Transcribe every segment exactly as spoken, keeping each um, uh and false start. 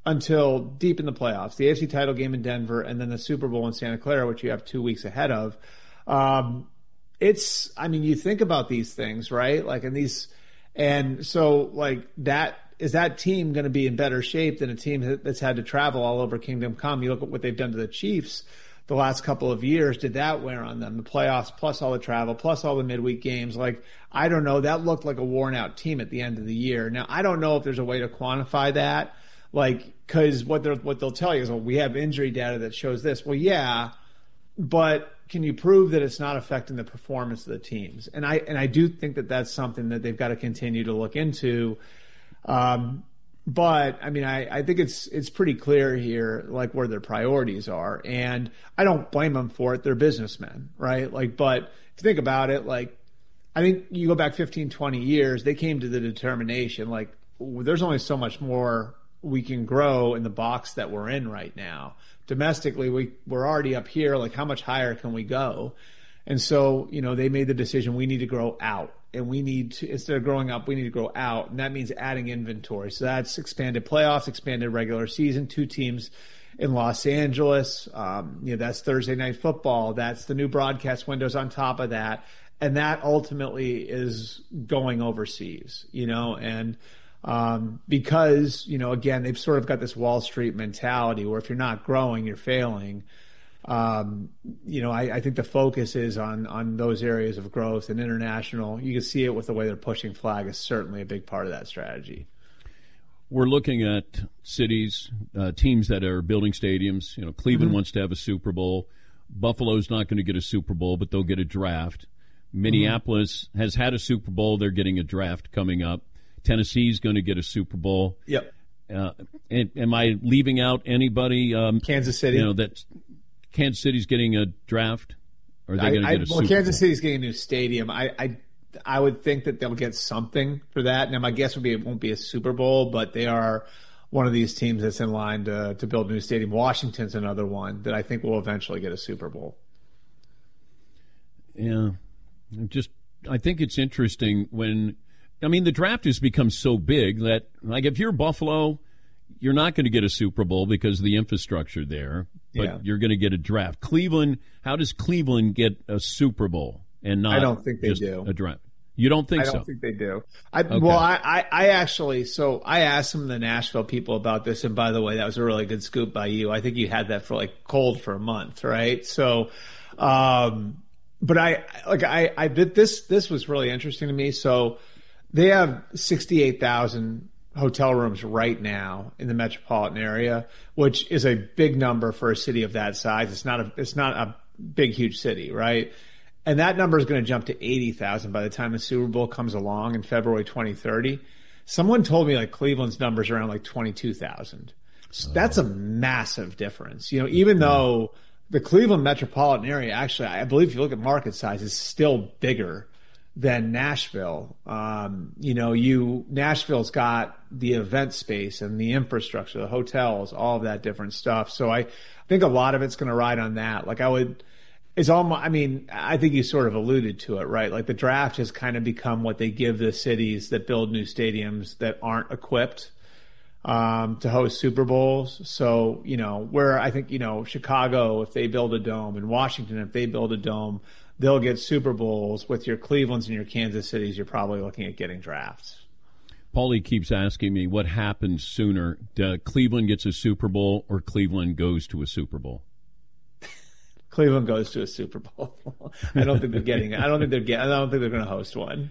until deep in the playoffs, the A F C title game in Denver, and then the Super Bowl in Santa Clara, which you have two weeks ahead of. Um, it's, I mean, you think about these things, right? Like, in these, and so like that, is that team going to be in better shape than a team that's had to travel all over Kingdom Come? You look at what they've done to the Chiefs the last couple of years. Did that wear on them? The playoffs, plus all the travel, plus all the midweek games. Like, I don't know. That looked like a worn out team at the end of the year. Now, I don't know if there's a way to quantify that. Like, cause what they're, what they'll tell you is, well, we have injury data that shows this. Well, yeah, but can you prove that it's not affecting the performance of the teams? And I, and I do think that that's something that they've got to continue to look into. Um, but I mean, I, I think it's, it's pretty clear here, like, where their priorities are. And I don't blame them for it. They're businessmen, right? Like, but if you think about it, like, I think you go back fifteen, twenty years, they came to the determination, like, there's only so much more we can grow in the box that we're in right now. Domestically, we, we're already up here. Like, how much higher can we go? And so, you know, they made the decision, we need to grow out. And we need to, instead of growing up, we need to grow out. And that means adding inventory. So that's expanded playoffs, expanded regular season, two teams in Los Angeles. Um, you know, that's Thursday Night Football. That's the new broadcast windows on top of that. And that ultimately is going overseas, you know, and, Um, because, you know, again, they've sort of got this Wall Street mentality where if you're not growing, you're failing. Um, you know, I, I think the focus is on, on those areas of growth and international. You can see it with the way they're pushing flag is certainly a big part of that strategy. We're looking at cities, uh, teams that are building stadiums. You know, Cleveland mm-hmm. wants to have a Super Bowl. Buffalo's not going to get a Super Bowl, but they'll get a draft. Minneapolis mm-hmm. has had a Super Bowl. They're getting a draft coming up. Tennessee's going to get a Super Bowl. Yep. Uh, and, am I leaving out anybody? Um, Kansas City. You know, that Kansas City's getting a draft? Or are they going to get a well, Super Kansas Bowl? City's getting a new stadium. I, I I would think that they'll get something for that. Now, my guess would be it won't be a Super Bowl, but they are one of these teams that's in line to, to build a new stadium. Washington's another one that I think will eventually get a Super Bowl. Yeah. Just, I think it's interesting when – I mean, the draft has become so big that, like, if you're Buffalo, you're not going to get a Super Bowl because of the infrastructure there, but yeah. you're going to get a draft. Cleveland, how does Cleveland get a Super Bowl and not I don't think they just do. a draft? You don't think so? I don't so? think they do. I, okay. Well, I, I, I actually, so I asked some of the Nashville people about this, and by the way, that was a really good scoop by you. I think you had that for, like, cold for a month, right? So, um, but I, like, I, I did this, this was really interesting to me. So, they have sixty-eight thousand hotel rooms right now in the metropolitan area, which is a big number for a city of that size. It's not a, it's not a big, huge city, right? And that number is going to jump to eighty thousand by the time the Super Bowl comes along in February twenty thirty. Someone told me, like, Cleveland's numbers around like twenty-two thousand. So that's a massive difference. You know, even though the Cleveland metropolitan area, actually, I believe if you look at market size, is still bigger than Nashville. Um, you know, you Nashville's got the event space and the infrastructure, the hotels, all of that different stuff. So I think a lot of it's going to ride on that. Like, I would, it's almost, I mean, I think you sort of alluded to it, right? Like, the draft has kind of become what they give the cities that build new stadiums that aren't equipped um, to host Super Bowls. So, you know, where I think, you know, Chicago, if they build a dome, and Washington, if they build a dome, they'll get Super Bowls. With your Clevelands and your Kansas Cities, you're probably looking at getting drafts. Paulie keeps asking me what happens sooner. Uh, Cleveland gets a Super Bowl or Cleveland goes to a Super Bowl? Cleveland goes to a Super Bowl. I don't think they're getting it. I don't think they're getting, I don't think they're going to host one.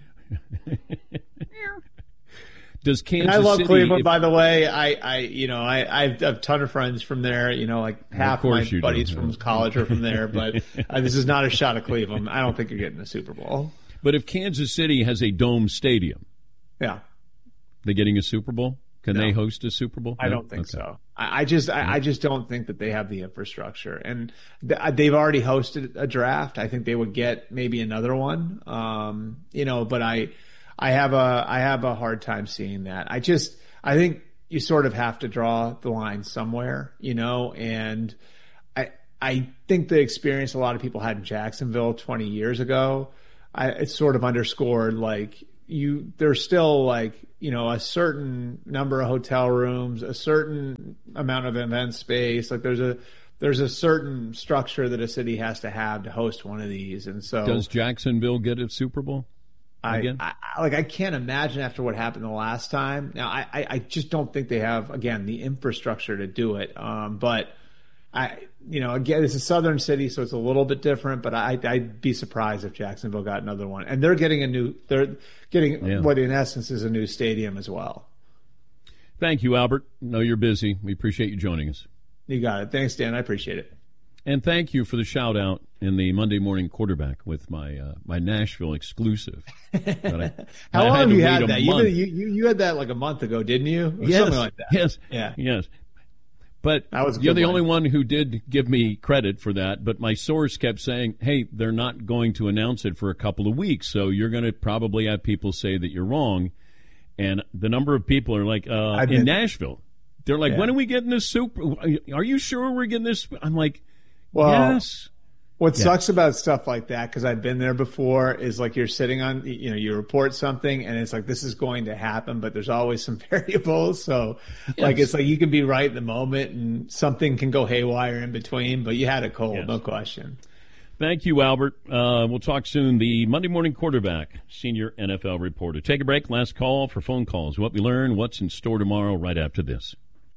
Does Kansas and I love City, Cleveland, if, by the way. I, I, you know, I, I have a ton of friends from there. You know, like half my buddies do. from college are from there. But uh, this is not a shot at Cleveland. I don't think you're getting a Super Bowl. But if Kansas City has a dome stadium, yeah, they're getting a Super Bowl. Can no. they host a Super Bowl? I no? don't think okay. so. I, I just, I, I just don't think that they have the infrastructure, and th- they've already hosted a draft. I think they would get maybe another one. Um, you know, but I. I have a I have a hard time seeing that. I just I think you sort of have to draw the line somewhere, you know, and I I think the experience a lot of people had in Jacksonville twenty years ago, I, it sort of underscored, like, you there's still like, you know, a certain number of hotel rooms, a certain amount of event space. Like there's a there's a certain structure that a city has to have to host one of these. And so does Jacksonville get a Super Bowl again? I, I like I can't imagine after what happened the last time. Now I, I, I just don't think they have, again, the infrastructure to do it. Um, but I you know, again, it's a southern city, so it's a little bit different, but I, I'd be surprised if Jacksonville got another one. And they're getting a new, they're getting yeah. what in essence is a new stadium as well. Thank you, Albert. No, you're busy. We appreciate you joining us. You got it. Thanks, Dan. I appreciate it. And thank you for the shout out in the Monday Morning Quarterback with my uh, my Nashville exclusive. I, How I long had have you wait had a that? You, month. you, you had that like a month ago, didn't you? Or yes, something like that. Yes. Yeah. Yes. But that was a you're the one. only one who did give me credit for that. But my source kept saying, hey, they're not going to announce it for a couple of weeks. So you're going to probably have people say that you're wrong. And the number of people are like, uh, in been, Nashville, they're like, yeah. when are we getting this Super? Are you sure we're getting this? I'm like, well, yes. What yeah. sucks about stuff like that, because I've been there before, is like you're sitting on, you know, you report something and it's like, this is going to happen, but there's always some variables. So yes. like, it's like you can be right in the moment and something can go haywire in between, but you had a cold, yes. no question. Thank you, Albert. Uh, we'll talk soon. The Monday Morning Quarterback, senior N F L reporter. Take a break. Last call for phone calls. What we learn, what's in store tomorrow right after this.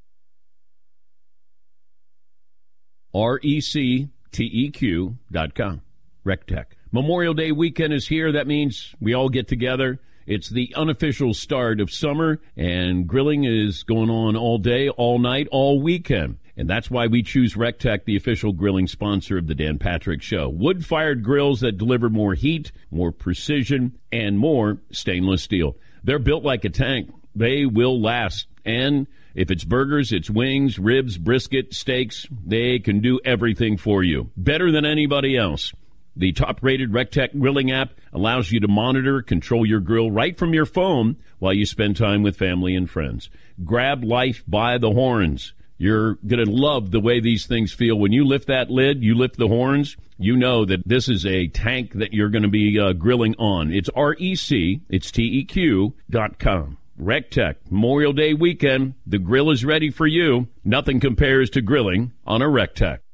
R E C T E Q dot com. RecTech. Memorial Day weekend is here. That means we all get together. It's the unofficial start of summer, and grilling is going on all day, all night, all weekend. And that's why we choose RecTech, the official grilling sponsor of the Dan Patrick Show. Wood-fired grills that deliver more heat, more precision, and more stainless steel. They're built like a tank. They will last. And if it's burgers, it's wings, ribs, brisket, steaks, they can do everything for you. Better than anybody else. The top-rated RecTech grilling app allows you to monitor, control your grill right from your phone while you spend time with family and friends. Grab life by the horns. You're going to love the way these things feel. When you lift that lid, you lift the horns, you know that this is a tank that you're going to be uh, grilling on. It's R E C, it's T E Q dot com. RecTech, Memorial Day weekend, the grill is ready for you. Nothing compares to grilling on a RecTech.